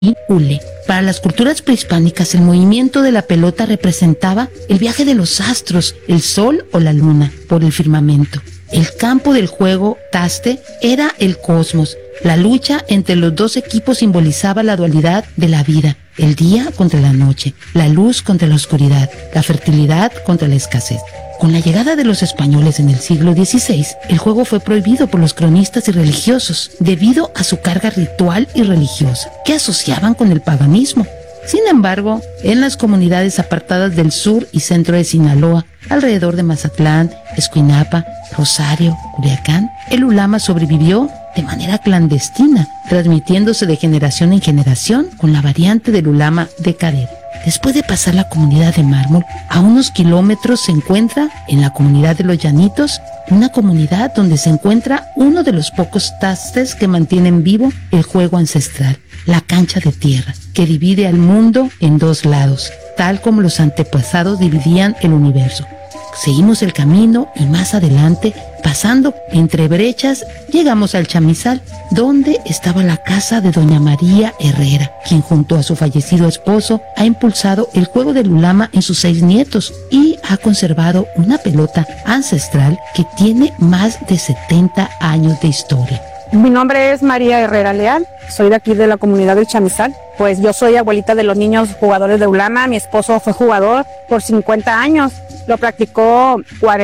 y hule. Para las culturas prehispánicas, el movimiento de la pelota representaba el viaje de los astros, el sol o la luna, por el firmamento. El campo del juego taste era el cosmos. La lucha entre los dos equipos simbolizaba la dualidad de la vida, el día contra la noche, la luz contra la oscuridad, la fertilidad contra la escasez. Con la llegada de los españoles en el siglo XVI, el juego fue prohibido por los cronistas y religiosos debido a su carga ritual y religiosa, que asociaban con el paganismo. Sin embargo, en las comunidades apartadas del sur y centro de Sinaloa, alrededor de Mazatlán, Escuinapa, Rosario, Culiacán, el ulama sobrevivió de manera clandestina, transmitiéndose de generación en generación con la variante del ulama de Cader. Después de pasar la comunidad de Mármol, a unos kilómetros se encuentra, en la comunidad de Los Llanitos, una comunidad donde se encuentra uno de los pocos tastes que mantienen vivo el juego ancestral, la cancha de tierra, que divide al mundo en dos lados, tal como los antepasados dividían el universo. Seguimos el camino y más adelante, pasando entre brechas, llegamos al chamizal, donde estaba la casa de doña María Herrera, quien junto a su fallecido esposo ha impulsado el juego del ulama en sus 6 nietos y ha conservado una pelota ancestral que tiene más de 70 años de historia. Mi nombre es María Herrera Leal, soy de aquí de la comunidad del Chamizal. Pues yo soy abuelita de los niños jugadores de ulama, mi esposo fue jugador por 50 años, lo practicó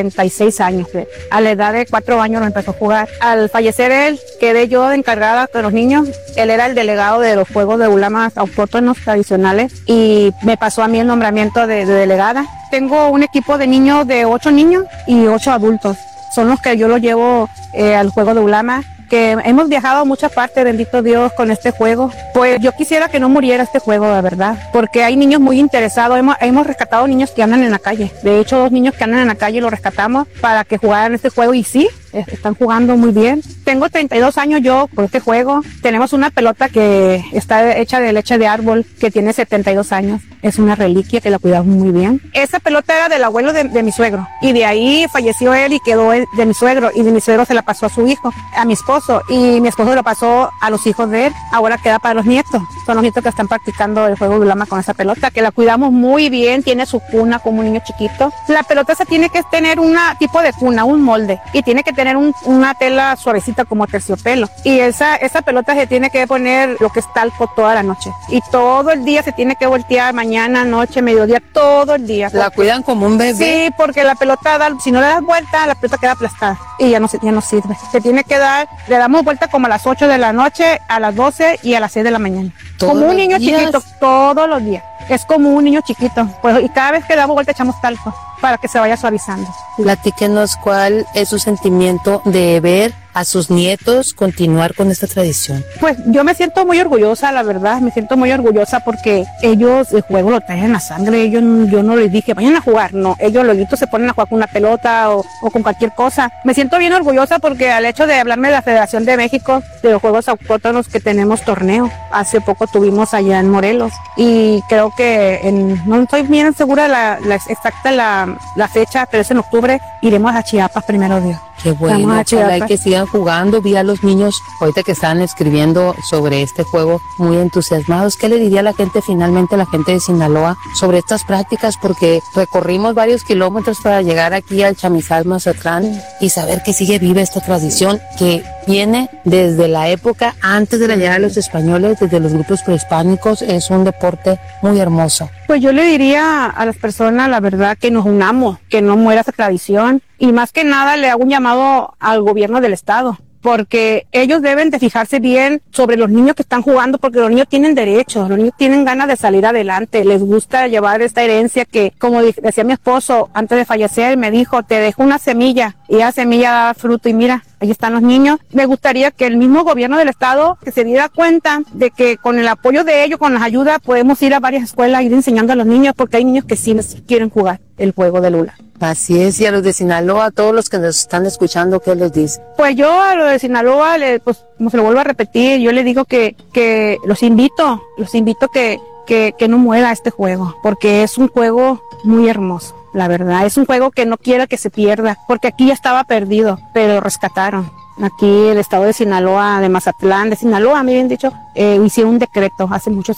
46 años. A la edad de 4 años lo empezó a jugar. Al fallecer él, quedé yo encargada de los niños. Él era el delegado de los juegos de ulama autóctonos tradicionales y me pasó a mí el nombramiento de delegada. Tengo un equipo de niños de 8 niños y 8 adultos. Son los que yo los llevo al juego de ulama, que hemos viajado a muchas partes, bendito Dios, con este juego. Pues yo quisiera que no muriera este juego, la verdad, porque hay niños muy interesados. Hemos rescatado niños que andan en la calle. De hecho, 2 niños que andan en la calle los rescatamos para que jugaran este juego y sí, están jugando muy bien. Tengo 32 años yo por este juego. Tenemos una pelota que está hecha de leche de árbol que tiene 72 años. Es una reliquia que la cuidamos muy bien. Esa pelota era del abuelo de mi suegro y de ahí falleció él y quedó de mi suegro, y de mi suegro se la pasó a su hijo, a mi esposo, y mi esposo lo pasó a los hijos de él. Ahora queda para los nietos. Son los nietos que están practicando el juego de ulama con esa pelota, que la cuidamos muy bien. Tiene su cuna como un niño chiquito. La pelota se tiene que tener un tipo de cuna, un molde, y tiene que tener una tela suavecita como terciopelo. Y esa pelota se tiene que poner lo que es talco toda la noche. Y todo el día se tiene que voltear, mañana, noche, mediodía, todo el día. ¿La cuidan como un bebé? Sí, porque la pelota, si no le das vuelta, la pelota queda aplastada y ya no sirve. Se tiene que dar, le damos vuelta como a las 8 de la noche, a las 12 y a las 6 de la mañana. Como un niño chiquito, todos los días. Es como un niño chiquito. Pues, y cada vez que damos vuelta echamos talco para que se vaya suavizando. Platíquenos cuál es su sentimiento de ver a sus nietos continuar con esta tradición. Pues yo me siento muy orgullosa, la verdad, me siento muy orgullosa porque ellos el juego lo traen en la sangre. Yo no les dije vayan a jugar, no, ellos luego se ponen a jugar con una pelota o con cualquier cosa. Me siento bien orgullosa porque al hecho de hablarme de la Federación de México de los Juegos Autóctonos, que tenemos torneo, hace poco tuvimos allá en Morelos, y creo que no estoy bien segura la fecha, pero es en octubre, iremos a Chiapas, primero Dios. Qué bueno, ojalá que sigan jugando. Vi a los niños ahorita que estaban escribiendo sobre este juego muy entusiasmados. ¿Qué le diría a la gente, finalmente a la gente de Sinaloa, sobre estas prácticas? Porque recorrimos varios kilómetros para llegar aquí al Chamizal, Mazatlán, y saber que sigue viva esta tradición que viene desde la época antes de la llegada de los españoles, desde los grupos prehispánicos. Es un deporte muy hermoso. Pues yo le diría a las personas, la verdad, que nos unamos, que no muera esa tradición, y más que nada le hago un llamado al gobierno del estado, porque ellos deben de fijarse bien sobre los niños que están jugando, porque los niños tienen derechos, los niños tienen ganas de salir adelante, les gusta llevar esta herencia que, como decía mi esposo antes de fallecer, me dijo, te dejo una semilla, y esa semilla da fruto, y mira, ahí están los niños. Me gustaría que el mismo gobierno del estado que se diera cuenta de que con el apoyo de ellos, con las ayudas, podemos ir a varias escuelas, ir enseñando a los niños, porque hay niños que sí quieren jugar el juego de Lula. Así es, y a los de Sinaloa, a todos los que nos están escuchando, ¿qué les dice? Pues yo a los de Sinaloa, pues como se lo vuelvo a repetir, yo les digo que los invito que no muera este juego, porque es un juego muy hermoso. La verdad, es un juego que no quiero que se pierda, porque aquí ya estaba perdido, pero lo rescataron. Aquí el estado de Sinaloa, de Mazatlán, de Sinaloa, me bien dicho, hicieron un decreto hace muchos